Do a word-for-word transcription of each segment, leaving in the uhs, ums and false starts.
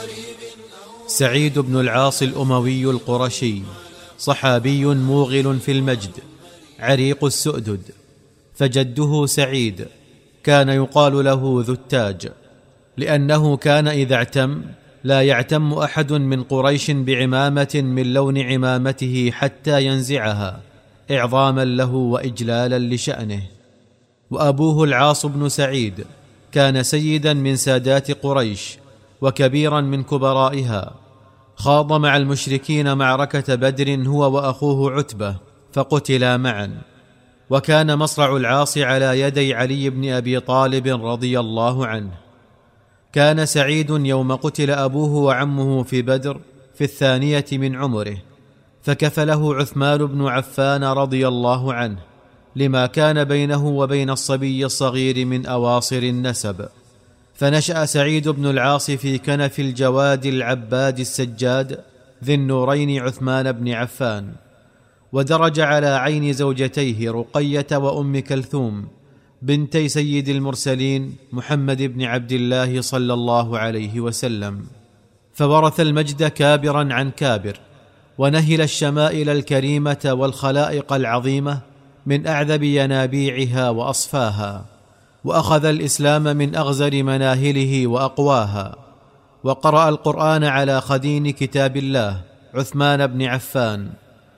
سعيد بن العاص الأموي القرشي صحابي موغل في المجد عريق السؤدد، فجده سعيد كان يقال له ذو التاج، لأنه كان إذا اعتم لا يعتم أحد من قريش بعمامة من لون عمامته حتى ينزعها إعظاما له وإجلالا لشأنه. وأبوه العاص بن سعيد كان سيدا من سادات قريش وكبيرا من كبرائها، خاض مع المشركين معركة بدر هو وأخوه عتبة فقتلا معا. وكان مصرع العاص على يدي علي بن أبي طالب رضي الله عنه. كان سعيد يوم قتل أبوه وعمه في بدر في الثانية من عمره، فكفله عثمان بن عفان رضي الله عنه لما كان بينه وبين الصبي الصغير من أواصر النسب. فنشأ سعيد بن العاص في كنف الجواد العباد السجاد ذي النورين عثمان بن عفان، ودرج على عين زوجتيه رقية وأم كلثوم بنتي سيد المرسلين محمد بن عبد الله صلى الله عليه وسلم، فورث المجد كابرا عن كابر، ونهل الشمائل الكريمة والخلائق العظيمة من أعذب ينابيعها وأصفاها، وأخذ الإسلام من أغزر مناهله وأقواها، وقرأ القرآن على خدين كتاب الله عثمان بن عفان،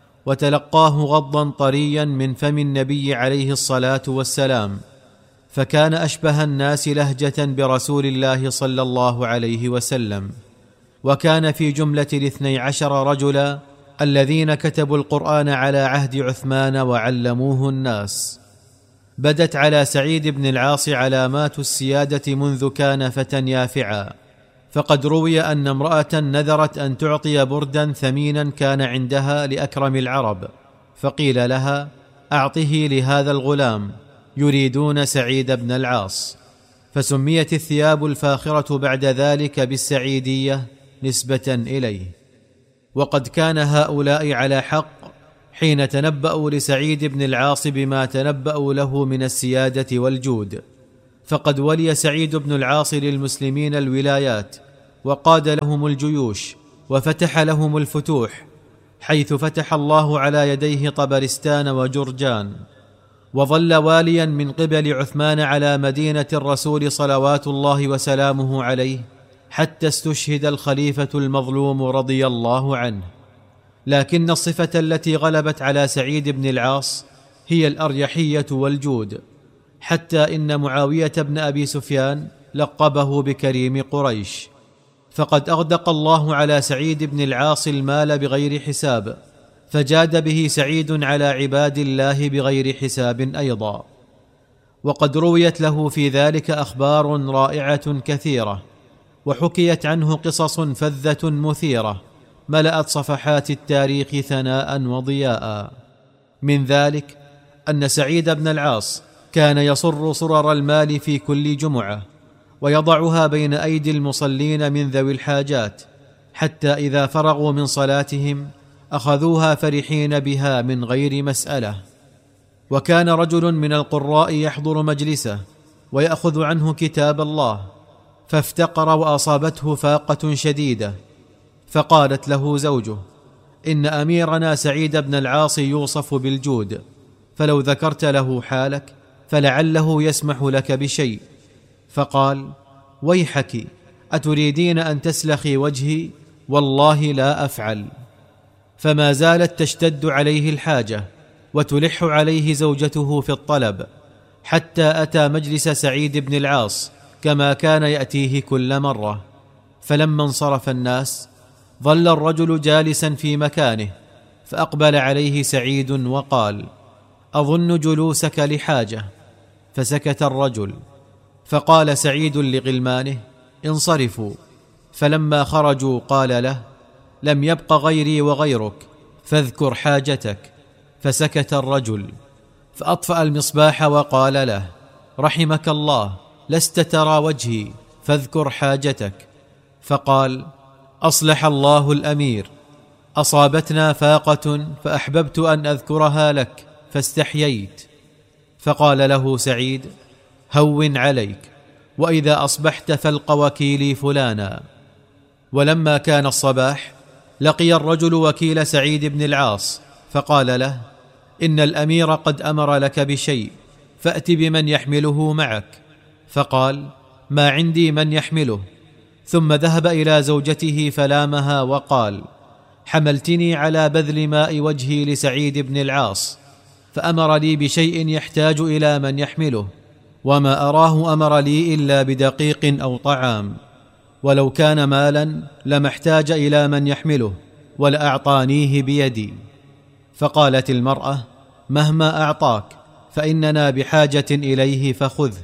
وتلقاه غضا طريا من فم النبي عليه الصلاة والسلام، فكان أشبه الناس لهجة برسول الله صلى الله عليه وسلم. وكان في جملة الاثني عشر رجلا الذين كتبوا القرآن على عهد عثمان وعلموه الناس. بدت على سعيد بن العاص علامات السيادة منذ كان فتى يافعا، فقد روي أن امرأة نذرت أن تعطي بردا ثمينا كان عندها لأكرم العرب، فقيل لها أعطه لهذا الغلام، يريدون سعيد بن العاص، فسميت الثياب الفاخرة بعد ذلك بالسعيدية نسبة إليه. وقد كان هؤلاء على حق حين تنبأوا لسعيد بن العاص بما تنبأوا له من السيادة والجود، فقد ولي سعيد بن العاص للمسلمين الولايات، وقاد لهم الجيوش، وفتح لهم الفتوح، حيث فتح الله على يديه طبرستان وجرجان، وظل واليا من قبل عثمان على مدينة الرسول صلوات الله وسلامه عليه حتى استشهد الخليفة المظلوم رضي الله عنه. لكن الصفة التي غلبت على سعيد بن العاص هي الأريحية والجود، حتى إن معاوية بن أبي سفيان لقبه بكريم قريش. فقد أغدق الله على سعيد بن العاص المال بغير حساب، فجاد به سعيد على عباد الله بغير حساب أيضا. وقد رويت له في ذلك أخبار رائعة كثيرة، وحكيت عنه قصص فذة مثيرة ملأت صفحات التاريخ ثناء وضياء. من ذلك أن سعيد بن العاص كان يصر صرر المال في كل جمعة، ويضعها بين أيدي المصلين من ذوي الحاجات، حتى إذا فرغوا من صلاتهم أخذوها فرحين بها من غير مسألة. وكان رجل من القراء يحضر مجلسه ويأخذ عنه كتاب الله، فافتقر وأصابته فاقة شديدة، فقالت له زوجه: إن أميرنا سعيد بن العاص يوصف بالجود، فلو ذكرت له حالك فلعله يسمح لك بشيء. فقال: ويحك، أتريدين أن تسلخي وجهي؟ والله لا أفعل. فما زالت تشتد عليه الحاجة وتلح عليه زوجته في الطلب، حتى أتى مجلس سعيد بن العاص كما كان يأتيه كل مرة. فلما انصرف الناس ظل الرجل جالسا في مكانه، فأقبل عليه سعيد وقال: أظن جلوسك لحاجة. فسكت الرجل، فقال سعيد لغلمانه: انصرفوا. فلما خرجوا قال له: لم يبق غيري وغيرك، فاذكر حاجتك. فسكت الرجل، فأطفأ المصباح وقال له: رحمك الله، لست ترى وجهي، فاذكر حاجتك. فقال: أصلح الله الأمير، أصابتنا فاقة فأحببت أن أذكرها لك فاستحييت. فقال له سعيد: هون عليك، وإذا أصبحت فالق وكيلي فلانا. ولما كان الصباح لقي الرجل وكيل سعيد بن العاص فقال له: إن الأمير قد أمر لك بشيء، فأت بمن يحمله معك. فقال: ما عندي من يحمله. ثم ذهب إلى زوجته فلامها وقال: حملتني على بذل ماء وجهي لسعيد بن العاص، فأمر لي بشيء يحتاج إلى من يحمله، وما أراه أمر لي إلا بدقيق أو طعام، ولو كان مالا لما احتاج إلى من يحمله ولأعطانيه بيدي. فقالت المرأة: مهما أعطاك فإننا بحاجة إليه فخذه.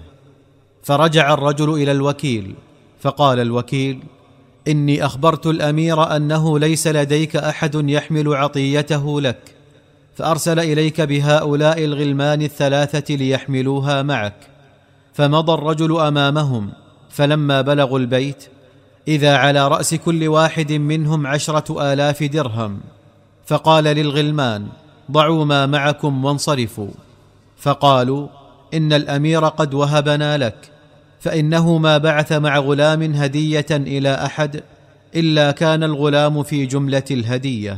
فرجع الرجل إلى الوكيل فقال الوكيل: إني أخبرت الأمير أنه ليس لديك أحد يحمل عطيته لك، فأرسل إليك بهؤلاء الغلمان الثلاثة ليحملوها معك. فمضى الرجل أمامهم، فلما بلغوا البيت إذا على رأس كل واحد منهم عشرة آلاف درهم، فقال للغلمان: ضعوا ما معكم وانصرفوا. فقالوا: إن الأمير قد وهبنا لك، فإنه ما بعث مع غلام هدية إلى أحد إلا كان الغلام في جملة الهدية.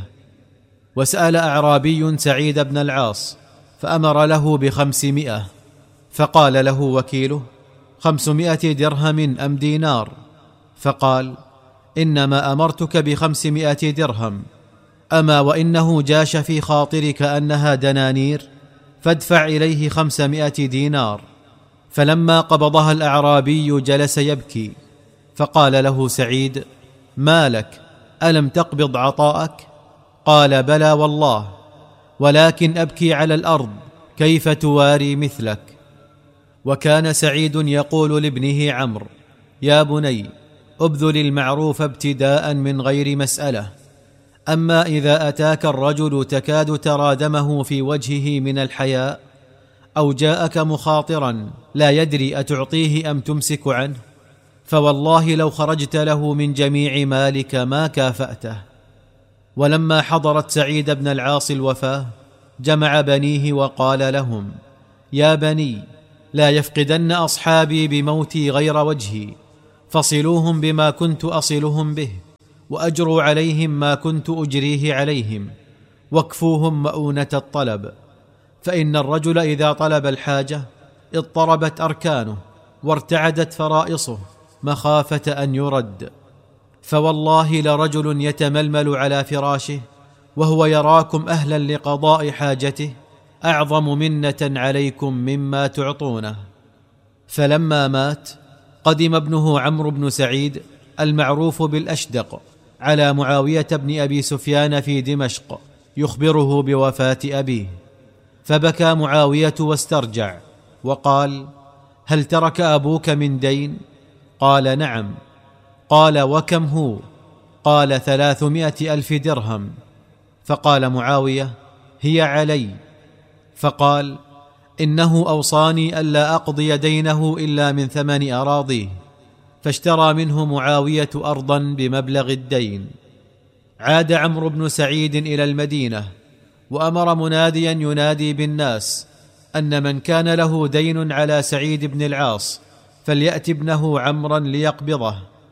وسأل أعرابي سعيد بن العاص فأمر له بخمسمائة، فقال له وكيله: خمسمائة درهم أم دينار؟ فقال: إنما أمرتك بخمسمائة درهم، أما وإنه جاش في خاطرك أنها دنانير، فادفع إليه خمسمائة دينار. فلما قبضها الأعرابي جلس يبكي، فقال له سعيد: ما لك؟ ألم تقبض عطاءك؟ قال: بلى والله، ولكن أبكي على الأرض كيف تواري مثلك. وكان سعيد يقول لابنه عمرو: يا بني، ابذل المعروف ابتداء من غير مسألة، أما إذا أتاك الرجل تكاد ترى دمه في وجهه من الحياء، أو جاءك مخاطرا لا يدري أتعطيه أم تمسك عنه، فوالله لو خرجت له من جميع مالك ما كافأته. ولما حضرت سعيد بن العاص الوفاة جمع بنيه وقال لهم: يا بني، لا يفقدن أصحابي بموتي غير وجهي، فصلوهم بما كنت أصلهم به، وأجروا عليهم ما كنت أجريه عليهم، واكفوهم مؤونة الطلب، فإن الرجل إذا طلب الحاجة اضطربت أركانه وارتعدت فرائصه مخافة أن يرد. فوالله لرجل يتململ على فراشه وهو يراكم أهلا لقضاء حاجته أعظم منة عليكم مما تعطونه. فلما مات قدم ابنه عمرو بن سعيد المعروف بالأشدق على معاوية بن أبي سفيان في دمشق يخبره بوفاة أبيه، فبكى معاوية واسترجع وقال: هل ترك أبوك من دين؟ قال: نعم. قال: وكم هو؟ قال: ثلاثمائة ألف درهم. فقال معاوية: هي علي. فقال: إنه أوصاني ألا أقضي دينه إلا من ثمن أراضيه، فاشترى منه معاوية أرضا بمبلغ الدين. عاد عمرو بن سعيد إلى المدينة وأمر مناديا ينادي بالناس أن من كان له دين على سعيد بن العاص فليأت ابنه عمرا ليقبضه.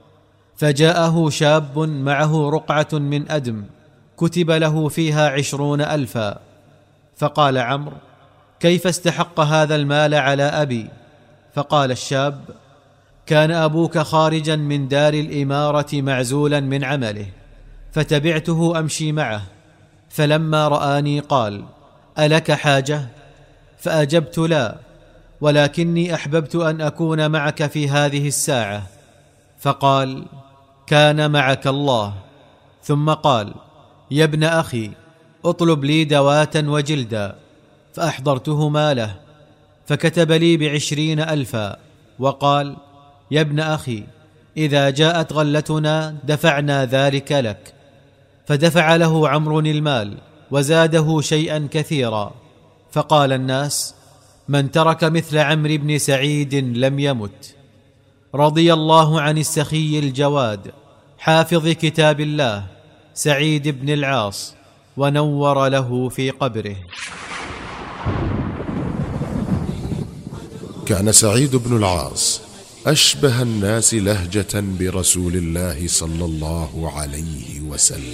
فجاءه شاب معه رقعة من أدم كتب له فيها عشرون ألفا، فقال عمرو: كيف استحق هذا المال على أبي؟ فقال الشاب: كان أبوك خارجا من دار الإمارة معزولا من عمله، فتبعته أمشي معه، فلما رآني قال: ألك حاجة؟ فأجبت: لا، ولكني أحببت أن أكون معك في هذه الساعة. فقال: كان معك الله. ثم قال: يا ابن أخي، اطلب لي دواة وجلدا. فأحضرته ماله، فكتب لي بعشرين ألفا، وقال: يا ابن أخي، إذا جاءت غلتنا دفعنا ذلك لك. فدفع له عمرو المال وزاده شيئا كثيرا. فقال الناس: من ترك مثل عمرو بن سعيد لم يمت. رضي الله عن السخي الجواد حافظ كتاب الله سعيد بن العاص، ونور له في قبره. كان سعيد بن العاص أشبه الناس لهجة برسول الله صلى الله عليه وسلم.